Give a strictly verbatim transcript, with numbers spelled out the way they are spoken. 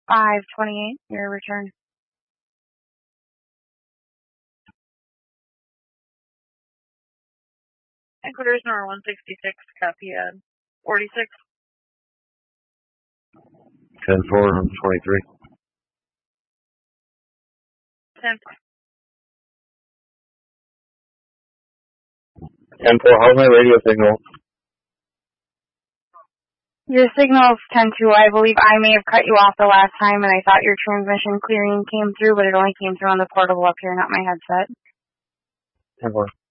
five twenty-eight, your return. Ecuador's number one sixty-six, copy at forty-six. ten four, twenty-three. ten. ten four, how's my radio signal? Your signal's ten two. I believe I may have cut you off the last time, and I thought your transmission clearing came through, but it only came through on the portable up here, not my headset. ten four.